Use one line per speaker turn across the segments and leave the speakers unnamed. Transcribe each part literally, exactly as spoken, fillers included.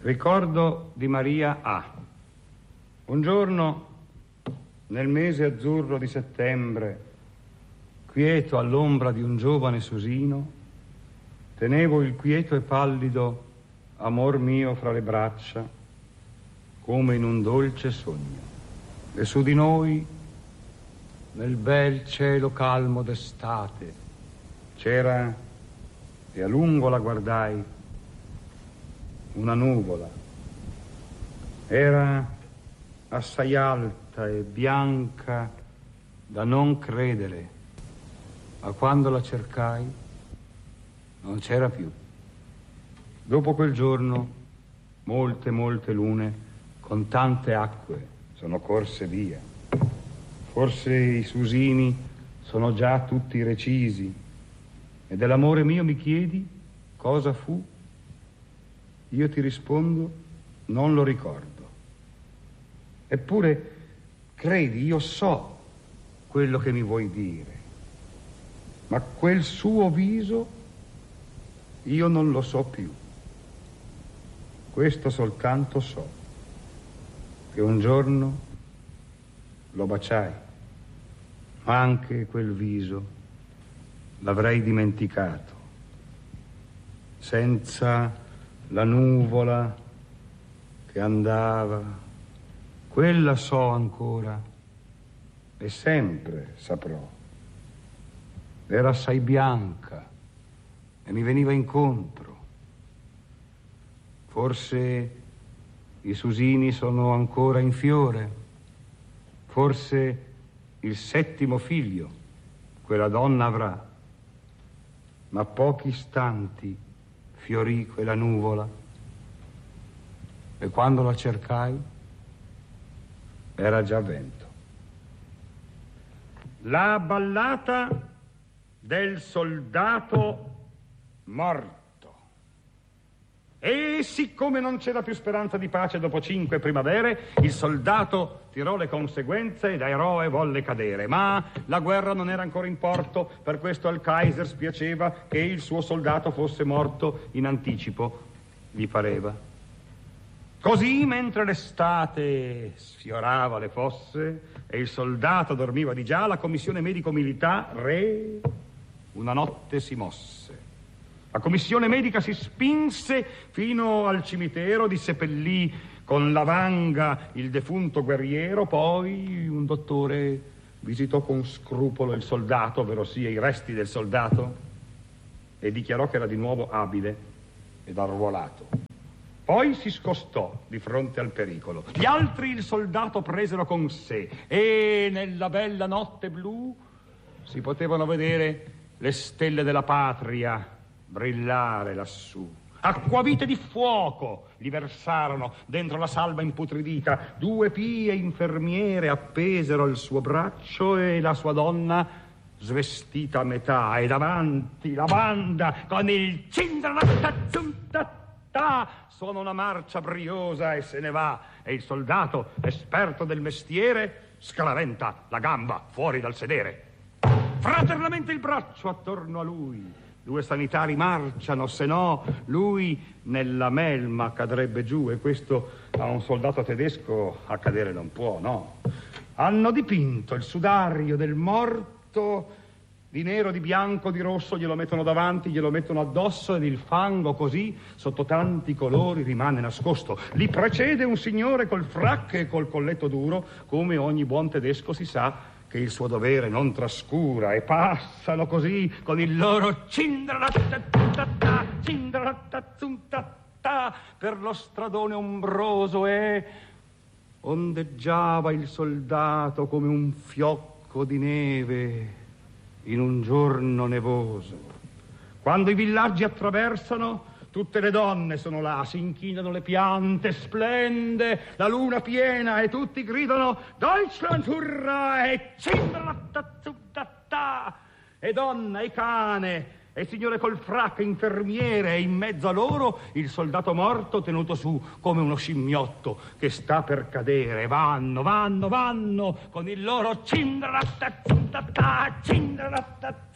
Ricordo di Maria A. Un giorno, nel mese azzurro di settembre, quieto all'ombra di un giovane susino, tenevo il quieto e pallido amor mio fra le braccia, come in un dolce sogno. E su di noi, nel bel cielo calmo d'estate, c'era, e a lungo la guardai, una nuvola. Era assai alta e bianca da non credere, ma quando la cercai non c'era più. Dopo quel giorno molte, molte lune con tante acque sono corse via. Forse i susini sono già tutti recisi, e dell'amore mio mi chiedi cosa fu? Io ti rispondo, non lo ricordo. Eppure, credi, io so quello che mi vuoi dire, ma quel suo viso io non lo so più. Questo soltanto so, che un giorno lo baciai, ma anche quel viso l'avrei dimenticato, senza la nuvola che andava, quella so ancora e sempre saprò. Era assai bianca e mi veniva incontro. Forse i susini sono ancora in fiore, forse il settimo figlio quella donna avrà, ma pochi istanti fiorì quella nuvola e quando la cercai era già vento. La ballata del soldato morto. E siccome non c'era più speranza di pace dopo cinque primavere, il soldato tirò le conseguenze e da eroe volle cadere. Ma la guerra non era ancora in porto, per questo al Kaiser spiaceva che il suo soldato fosse morto in anticipo, gli pareva. Così, mentre l'estate sfiorava le fosse e il soldato dormiva di già, la commissione medico-militare una notte si mosse. La commissione medica si spinse fino al cimitero, disseppellì con la vanga il defunto guerriero, poi un dottore visitò con scrupolo il soldato, ovvero sia i resti del soldato, e dichiarò che era di nuovo abile ed arruolato. Poi si scostò di fronte al pericolo. Gli altri il soldato presero con sé e nella bella notte blu si potevano vedere le stelle della patria brillare lassù. Acquavite di fuoco gli versarono dentro la salma imputridita. Due pie infermiere appesero il suo braccio e la sua donna svestita a metà, e davanti la banda con il cindratazzuntatà suona una marcia briosa e se ne va, e il soldato, esperto del mestiere, scaraventa la gamba fuori dal sedere. Fraternamente il braccio attorno a lui. Due sanitari marciano, se no lui nella melma cadrebbe giù, e questo a un soldato tedesco accadere non può, no? Hanno dipinto il sudario del morto di nero, di bianco, di rosso, glielo mettono davanti, glielo mettono addosso, ed il fango così, sotto tanti colori, rimane nascosto. Li precede un signore col frac e col colletto duro, come ogni buon tedesco si sa che il suo dovere non trascura, e passano così con il loro cindratazzuntatà, cindratazzuntatà per lo stradone ombroso, e ondeggiava il soldato come un fiocco di neve in un giorno nevoso. Quando i villaggi attraversano, tutte le donne sono là, si inchinano le piante, splende la luna piena e tutti gridano Deutschland, hurra, e cindratazzuntatà, e donna e cane e il signore col frac infermiere, e in mezzo a loro il soldato morto tenuto su come uno scimmiotto che sta per cadere. Vanno, vanno, vanno con il loro cindratazzuntatà,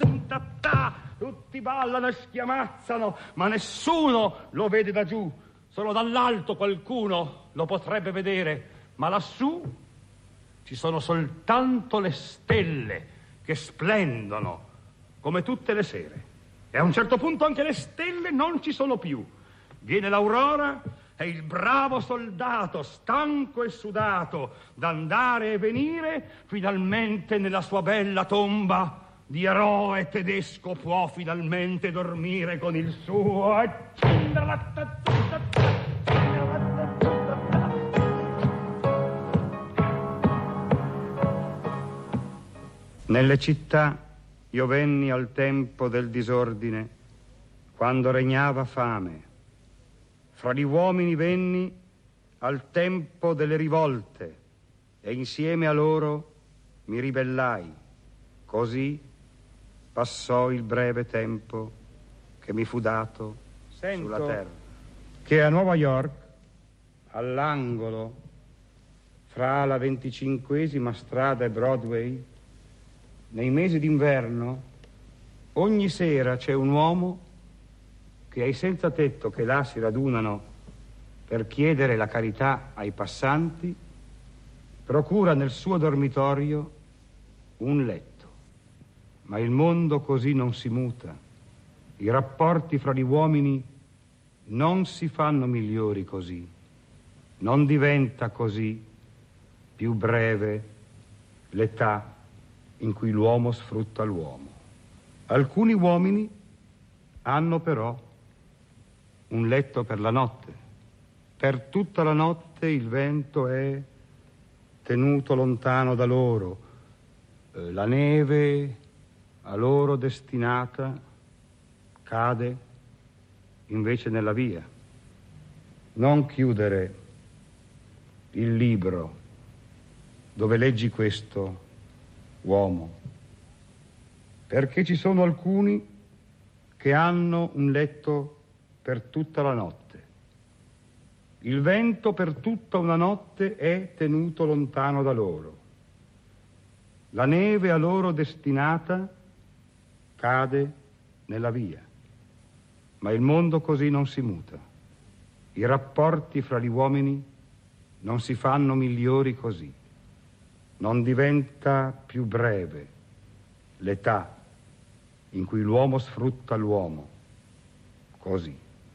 cindratazzuntatà. Tutti ballano e schiamazzano, ma nessuno lo vede da giù. Solo dall'alto qualcuno lo potrebbe vedere, ma lassù ci sono soltanto le stelle che splendono come tutte le sere. E a un certo punto anche le stelle non ci sono più. Viene l'aurora e il bravo soldato, stanco e sudato d'andare e venire, finalmente nella sua bella tomba di eroe tedesco può finalmente dormire con il suo... Nelle città io venni al tempo del disordine, quando regnava fame. Fra gli uomini venni al tempo delle rivolte e insieme a loro mi ribellai. Così passò il breve tempo che mi fu dato Sento sulla terra. Che a Nuova York, all'angolo fra la venticinquesima strada e Broadway, nei mesi d'inverno, ogni sera c'è un uomo che ai senza tetto che là si radunano per chiedere la carità ai passanti, procura nel suo dormitorio un letto. Ma il mondo così non si muta. I rapporti fra gli uomini non si fanno migliori così. Non diventa così più breve l'età in cui l'uomo sfrutta l'uomo. Alcuni uomini hanno però un letto per la notte. Per tutta la notte il vento è tenuto lontano da loro. Eh, la neve a loro destinata cade invece nella via. Non chiudere il libro dove leggi questo, uomo, perché ci sono alcuni che hanno un letto per tutta la notte. Il vento per tutta una notte è tenuto lontano da loro. La neve a loro destinata cade nella via. Ma il mondo così non si muta. I rapporti fra gli uomini non si fanno migliori così. Non diventa più breve l'età in cui l'uomo sfrutta l'uomo così.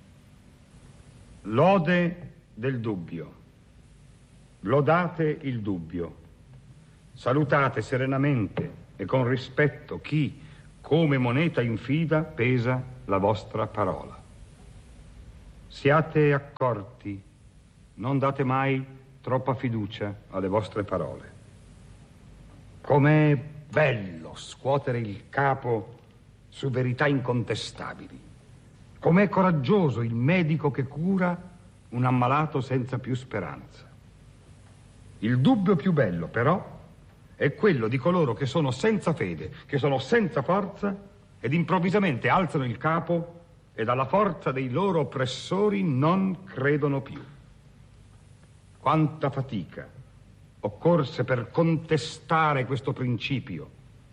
Lode del dubbio. Lodate il dubbio. Salutate serenamente e con rispetto chi, come moneta infida, pesa la vostra parola. Siate accorti, non date mai troppa fiducia alle vostre parole. Com'è bello scuotere il capo su verità incontestabili. Com'è coraggioso il medico che cura un ammalato senza più speranza. Il dubbio più bello, però, è quello di coloro che sono senza fede, che sono senza forza ed improvvisamente alzano il capo e dalla forza dei loro oppressori non credono più. Quanta fatica occorse per contestare questo principio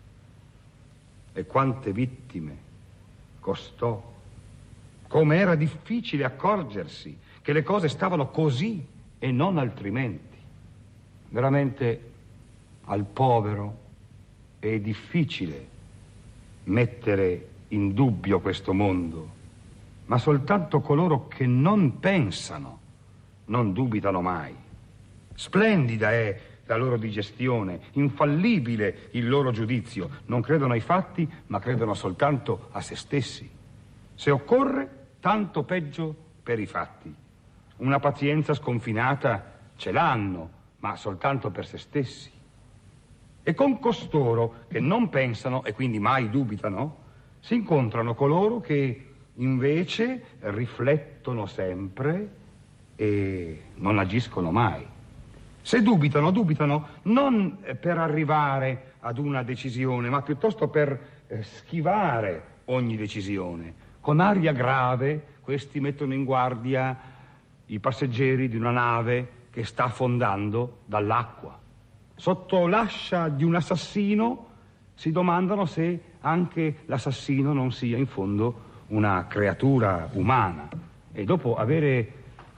e quante vittime costò. Come era difficile accorgersi che le cose stavano così e non altrimenti. Veramente al povero è difficile mettere in dubbio questo mondo, ma soltanto coloro che non pensano non dubitano mai. Splendida è la loro digestione, infallibile il loro giudizio. Non credono ai fatti, ma credono soltanto a se stessi. Se occorre, tanto peggio per i fatti. Una pazienza sconfinata ce l'hanno, ma soltanto per se stessi. E con costoro che non pensano e quindi mai dubitano, si incontrano coloro che invece riflettono sempre e non agiscono mai. Se dubitano, dubitano non per arrivare ad una decisione, ma piuttosto per eh, schivare ogni decisione. Con aria grave, questi mettono in guardia i passeggeri di una nave che sta affondando dall'acqua. Sotto l'ascia di un assassino si domandano se anche l'assassino non sia in fondo una creatura umana. E dopo avere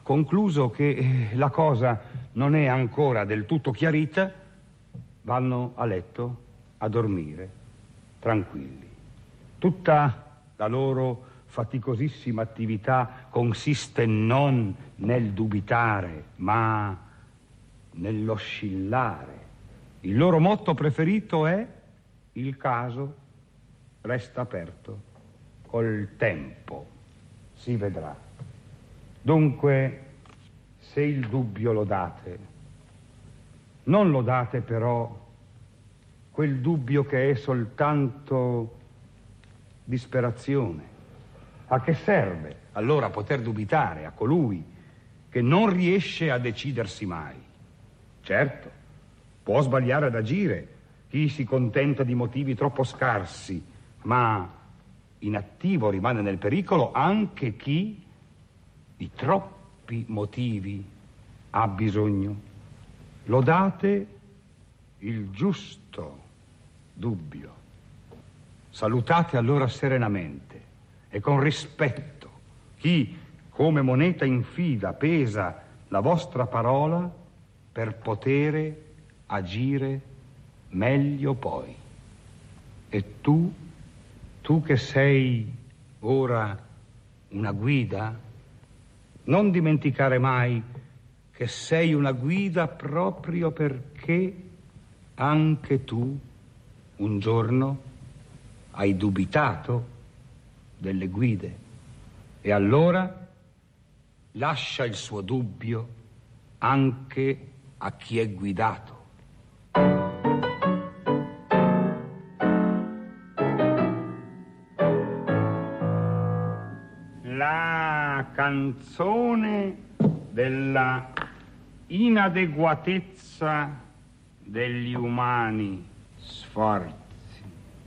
concluso che la cosa non è ancora del tutto chiarita, vanno a letto a dormire tranquilli. Tutta la loro faticosissima attività consiste non nel dubitare, ma nell'oscillare. Il loro motto preferito è: il caso resta aperto, col tempo si vedrà. Dunque, se il dubbio lo date, non lo date però quel dubbio che è soltanto disperazione. A che serve allora poter dubitare a colui che non riesce a decidersi mai? Certo, può sbagliare ad agire chi si contenta di motivi troppo scarsi, ma inattivo rimane nel pericolo anche chi di troppi motivi ha bisogno. Lodate il giusto dubbio. Salutate allora serenamente e con rispetto chi, come moneta in fida, pesa la vostra parola per potere agire meglio poi. E tu, tu che sei ora una guida, non dimenticare mai che sei una guida proprio perché anche tu un giorno hai dubitato delle guide, e allora lascia il suo dubbio anche a chi è guidato. La canzone della inadeguatezza degli umani sforzi.